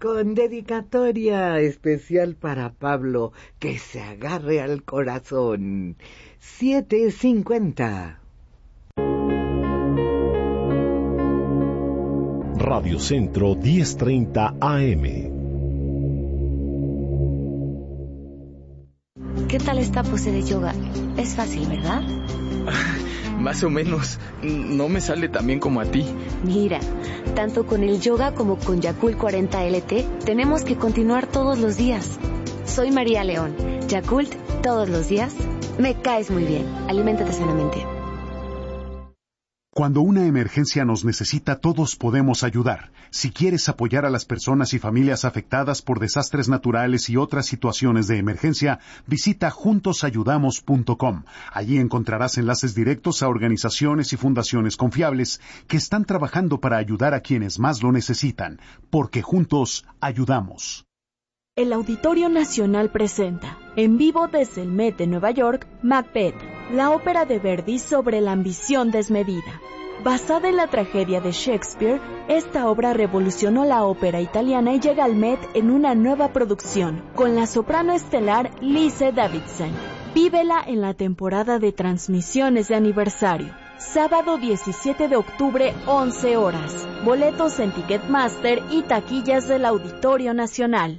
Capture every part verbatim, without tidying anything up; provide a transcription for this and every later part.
con dedicatoria especial para Pablo, que se agarre al corazón. siete cincuenta. Radio Centro diez treinta A M. ¿Qué tal esta pose de yoga? Es fácil, ¿verdad? Más o menos. No me sale tan bien como a ti. Mira, tanto con el yoga como con Yakult cuarenta L T, tenemos que continuar todos los días. Soy María León. Yakult, todos los días. Me caes muy bien. Aliméntate sanamente. Cuando una emergencia nos necesita, todos podemos ayudar. Si quieres apoyar a las personas y familias afectadas por desastres naturales y otras situaciones de emergencia, visita juntos ayudamos punto com. Allí encontrarás enlaces directos a organizaciones y fundaciones confiables que están trabajando para ayudar a quienes más lo necesitan, porque juntos ayudamos. El Auditorio Nacional presenta, en vivo desde el Met de Nueva York, Macbeth, la ópera de Verdi sobre la ambición desmedida. Basada en la tragedia de Shakespeare, esta obra revolucionó la ópera italiana y llega al Met en una nueva producción, con la soprano estelar Lise Davidson. Vívela en la temporada de transmisiones de aniversario. Sábado diecisiete de octubre, once horas. Boletos en Ticketmaster y taquillas del Auditorio Nacional.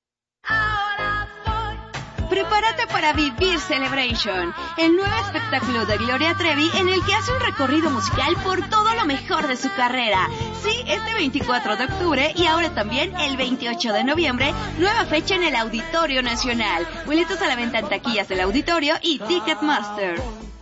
Prepárate para vivir Celebration, el nuevo espectáculo de Gloria Trevi en el que hace un recorrido musical por todo lo mejor de su carrera. Sí, este veinticuatro de octubre y ahora también el veintiocho de noviembre, nueva fecha en el Auditorio Nacional. Boletos a la venta en taquillas del Auditorio y Ticketmaster.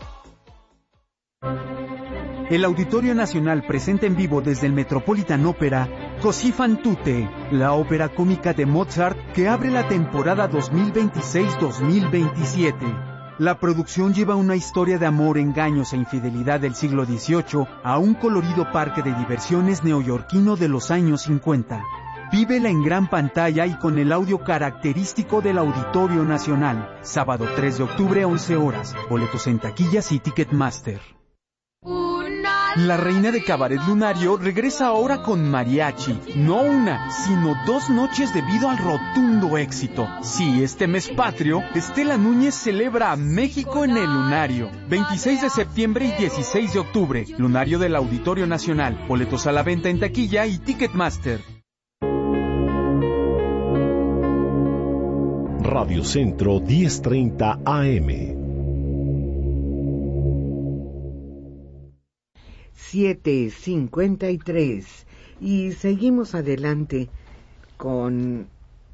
El Auditorio Nacional presenta en vivo desde el Metropolitan Opera Così fan tutte, la ópera cómica de Mozart que abre la temporada dos mil veintiséis dos mil veintisiete. La producción lleva una historia de amor, engaños e infidelidad del siglo dieciocho a un colorido parque de diversiones neoyorquino de los años cincuenta. Vívela en gran pantalla y con el audio característico del Auditorio Nacional. Sábado tres de octubre, once horas. Boletos en taquillas y Ticketmaster. La reina de Cabaret Lunario regresa ahora con mariachi. No una, sino dos noches debido al rotundo éxito. Sí, este mes patrio, Estela Núñez celebra a México en el Lunario. veintiséis de septiembre y dieciséis de octubre. Lunario del Auditorio Nacional. Boletos a la venta en taquilla y Ticketmaster. Radio Centro diez treinta A M. siete cincuenta y tres y seguimos adelante con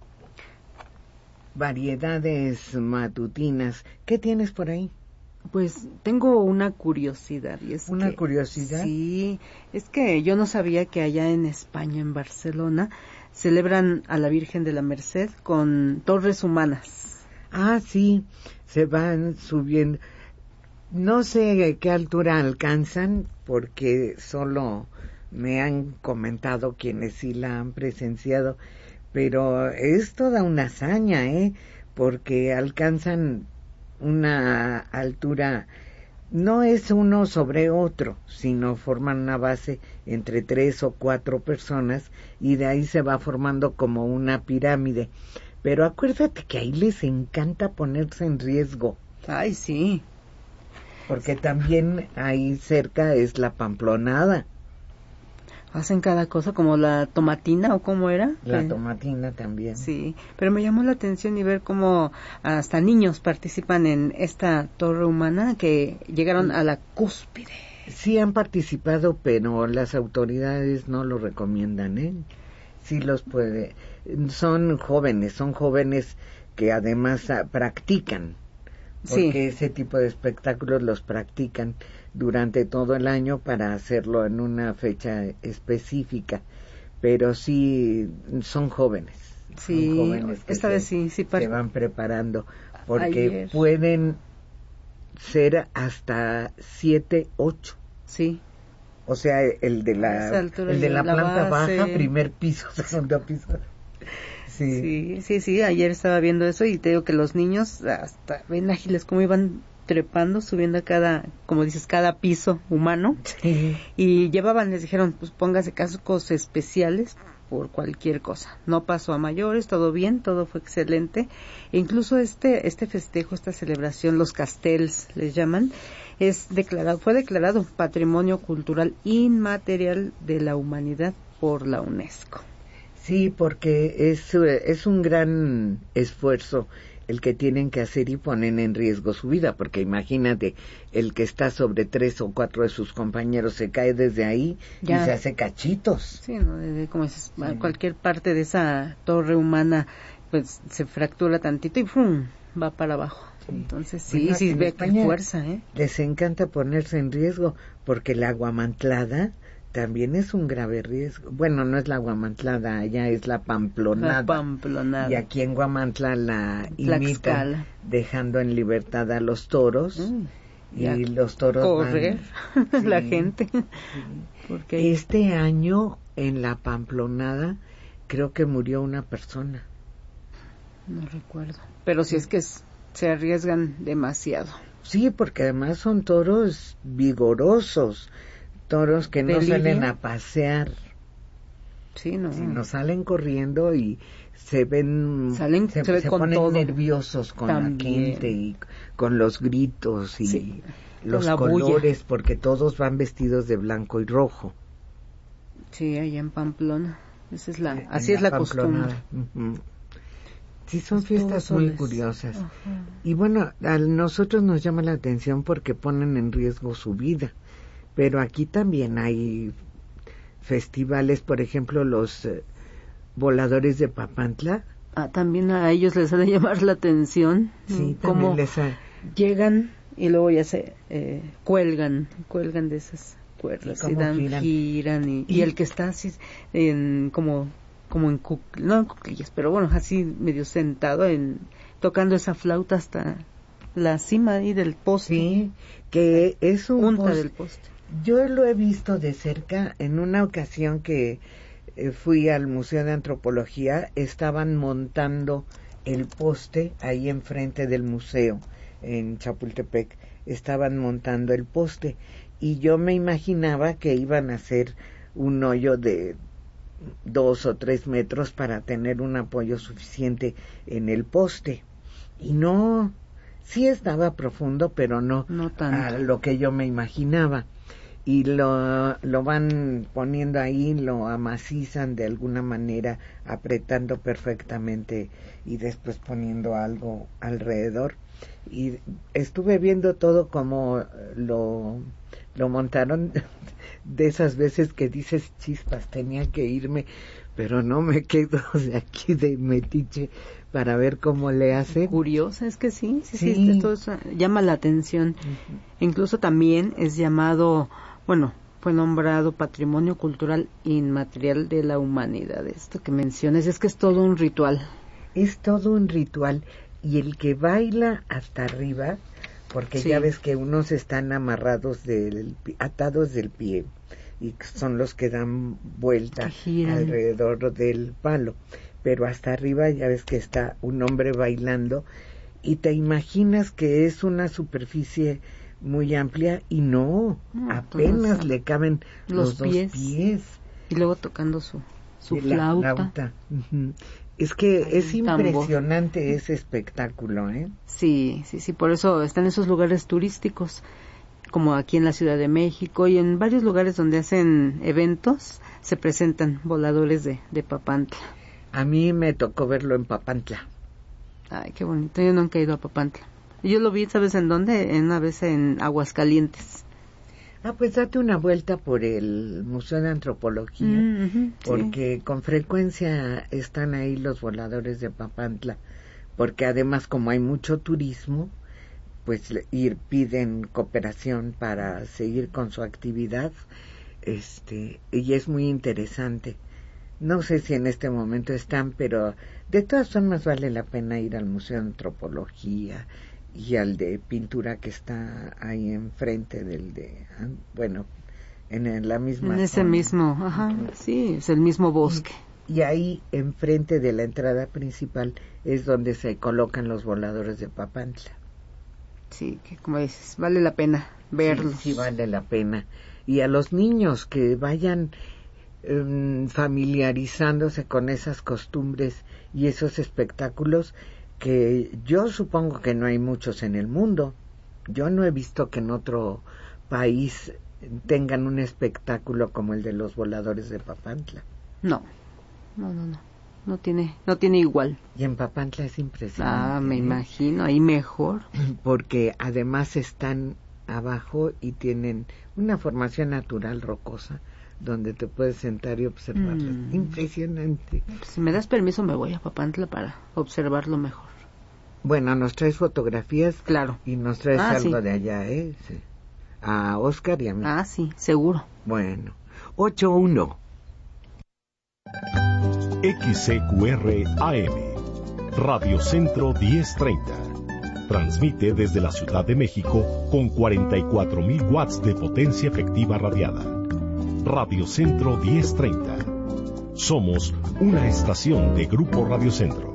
variedades matutinas. ¿Qué tienes por ahí? Pues tengo una curiosidad. Y es ¿Una que, curiosidad? Sí, es que yo no sabía que allá en España, en Barcelona, celebran a la Virgen de la Merced con torres humanas. Ah, sí, se van subiendo. No sé qué altura alcanzan, porque solo me han comentado quienes sí la han presenciado, pero es toda una hazaña, ¿eh? Porque alcanzan una altura, no es uno sobre otro, sino forman una base entre tres o cuatro personas y de ahí se va formando como una pirámide. Pero acuérdate que ahí les encanta ponerse en riesgo. Ay, sí. Porque también ahí cerca es la Pamplonada. Hacen cada cosa, como la tomatina, ¿o cómo era? La eh, tomatina también. Sí, pero me llamó la atención y ver cómo hasta niños participan en esta torre humana que llegaron a la cúspide. Sí han participado, pero las autoridades no lo recomiendan, ¿eh? Sí los puede. Son jóvenes, son jóvenes que además ah, practican. Porque sí, ese tipo de espectáculos los practican durante todo el año para hacerlo en una fecha específica, pero sí son jóvenes, sí, son jóvenes que esta se, vez sí, sí se van preparando, porque ayer pueden ser hasta siete, ocho. Sí. O sea, el de la, el de la, la planta base, baja, primer piso, segundo piso. Sí. sí, sí, sí, ayer estaba viendo eso y te digo que los niños hasta ven ágiles cómo iban trepando, subiendo a cada, como dices, cada piso humano. Sí. Y llevaban, les dijeron, pues póngase cascos especiales por cualquier cosa. No pasó a mayores, todo bien, todo fue excelente. E incluso este este festejo, esta celebración, los castells les llaman, es declarado, fue declarado Patrimonio Cultural Inmaterial de la Humanidad por la UNESCO. Sí, porque es, es un gran esfuerzo el que tienen que hacer y ponen en riesgo su vida, porque imagínate, el que está sobre tres o cuatro de sus compañeros se cae desde ahí ya. Y se hace cachitos. Sí, ¿no? Desde, como dices, sí. Cualquier parte de esa torre humana pues se fractura tantito y ¡fum!, va para abajo. Sí. Entonces sí, bueno, sí ve con fuerza, ¿eh? Les encanta ponerse en riesgo, porque la aguamantlada también es un grave riesgo. Bueno, no es la Guamantlada, allá es la Pamplonada. La Pamplonada. Y aquí en Guamantla la imitan, dejando en libertad a los toros. Mm, y los toros correr van, sí, la gente. Sí. Porque este año en la Pamplonada creo que murió una persona. No recuerdo. Pero si es que es, se arriesgan demasiado. Sí, porque además son toros vigorosos. Toros que no Delirio. Salen a pasear, sí, no, sino salen corriendo y se ven, salen, se, se, ve se con ponen todo. nerviosos con También. La gente y con los gritos y sí. los colores, bulla. Porque todos van vestidos de blanco y rojo. Sí, allá en Pamplona, esa es la, en así la es la costumbre. Uh-huh. Sí, son pues fiestas muy curiosas. Uh-huh. Y bueno, a nosotros nos llama la atención porque ponen en riesgo su vida. Pero aquí también hay festivales, por ejemplo, los eh, voladores de Papantla. Ah, también a ellos les ha de llamar la atención. Sí, cómo les ha... llegan y luego ya se eh, cuelgan, cuelgan de esas cuerdas y, y dan, giran, giran y, y, y el que está así en como como en cuc- no en cuclillas, pero bueno, así medio sentado en tocando esa flauta hasta la cima ahí del poste. Sí, que es un punta del poste. Yo lo he visto de cerca en una ocasión que eh, fui al Museo de Antropología, estaban montando el poste ahí enfrente del museo en Chapultepec, estaban montando el poste y yo me imaginaba que iban a hacer un hoyo de dos o tres metros para tener un apoyo suficiente en el poste y no, sí estaba profundo pero no, no tanto. A lo que yo me imaginaba. Y lo, lo van poniendo ahí, lo amacizan de alguna manera, apretando perfectamente y después poniendo algo alrededor. Y estuve viendo todo como lo, lo montaron, de esas veces que dices, chispas, tenía que irme, pero no me quedo de aquí de metiche para ver cómo le hace. Curiosa, es que sí, sí, sí, sí esto es, llama la atención. Uh-huh. Incluso también es llamado... Bueno, fue nombrado Patrimonio Cultural Inmaterial de la Humanidad. Esto que mencionas es que es todo un ritual. Es todo un ritual. Y el que baila hasta arriba, porque sí. Ya ves que unos están amarrados, del, atados del pie, y son los que dan vuelta alrededor del palo. Pero hasta arriba ya ves que está un hombre bailando, y te imaginas que es una superficie muy amplia y no, no apenas le caben los, los pies. dos pies y luego tocando su su flauta, flauta. Uh-huh. Es que Ay, es impresionante tambor. Ese espectáculo, ¿eh? Sí, sí, sí, por eso están esos lugares turísticos como aquí en la Ciudad de México y en varios lugares donde hacen eventos se presentan voladores de, de Papantla. A mí me tocó verlo en Papantla. Ay, qué bonito, yo nunca he ido a Papantla. Yo lo vi, ¿sabes en dónde? En una vez en Aguascalientes. Ah, pues date una vuelta por el Museo de Antropología, mm-hmm, porque sí. Con frecuencia están ahí los voladores de Papantla, porque además como hay mucho turismo, pues ir piden cooperación para seguir con su actividad, este, y es muy interesante. No sé si en este momento están, pero de todas formas vale la pena ir al Museo de Antropología y al de pintura que está ahí enfrente del de, bueno, en la misma en ese zona. mismo, ajá, sí, es el mismo bosque. Y, y ahí enfrente de la entrada principal es donde se colocan los voladores de Papantla. Sí, que como dices, vale la pena verlos. Sí, sí vale la pena. Y a los niños que vayan, um, familiarizándose con esas costumbres y esos espectáculos que yo supongo que no hay muchos en el mundo. Yo no he visto que en otro país tengan un espectáculo como el de los voladores de Papantla. No, no, no, no, no tiene, no tiene igual. Y en Papantla es impresionante. Ah, me ¿eh? imagino, ahí mejor. Porque además están abajo y tienen una formación natural rocosa donde te puedes sentar y observarlas. Mm. Impresionante. Si me das permiso me voy a Papantla para observarlo mejor. Bueno, nos traes fotografías. Claro. Y nos traes ah, algo sí. de allá, ¿eh? Sí. A Oscar y a mí. Ah, sí, seguro. Bueno. ocho uno. X C Q R A M. Radio Centro diez treinta. Transmite desde la Ciudad de México con cuarenta y cuatro mil watts de potencia efectiva radiada. Radio Centro diez treinta. Somos una estación de Grupo Radio Centro.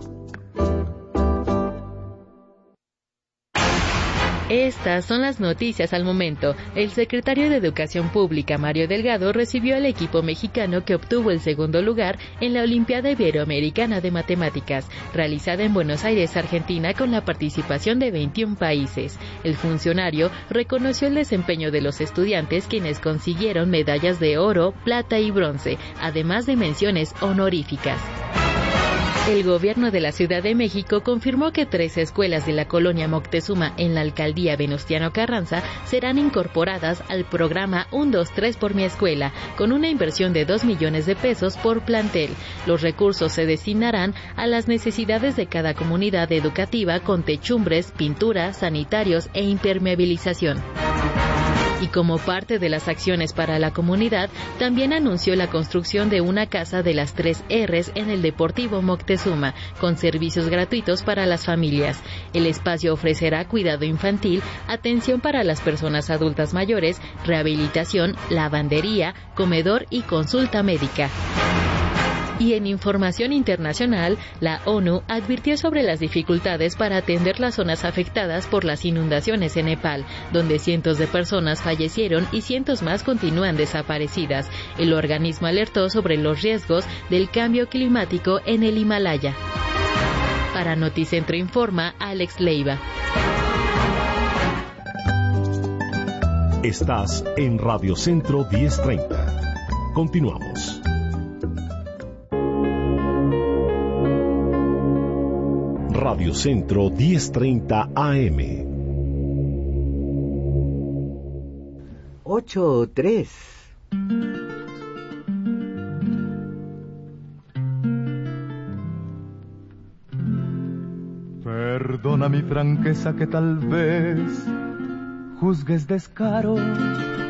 Estas son las noticias al momento. El secretario de Educación Pública, Mario Delgado, recibió al equipo mexicano que obtuvo el segundo lugar en la Olimpiada Iberoamericana de Matemáticas, realizada en Buenos Aires, Argentina, con la participación de veintiún países. El funcionario reconoció el desempeño de los estudiantes, quienes consiguieron medallas de oro, plata y bronce, además de menciones honoríficas. El gobierno de la Ciudad de México confirmó que tres escuelas de la colonia Moctezuma en la alcaldía Venustiano Carranza serán incorporadas al programa uno dos tres por mi escuela, con una inversión de dos millones de pesos por plantel. Los recursos se destinarán a las necesidades de cada comunidad educativa con techumbres, pintura, sanitarios e impermeabilización. Y como parte de las acciones para la comunidad, también anunció la construcción de una casa de las tres R's en el Deportivo Moctezuma, con servicios gratuitos para las familias. El espacio ofrecerá cuidado infantil, atención para las personas adultas mayores, rehabilitación, lavandería, comedor y consulta médica. Y en información internacional, la ONU advirtió sobre las dificultades para atender las zonas afectadas por las inundaciones en Nepal, donde cientos de personas fallecieron y cientos más continúan desaparecidas. El organismo alertó sobre los riesgos del cambio climático en el Himalaya. Para Noticentro informa Alex Leiva. Estás en Radio Centro diez treinta. Continuamos. Radio Centro diez treinta A M. ocho tres. Perdona mi franqueza que tal vez juzgues descaro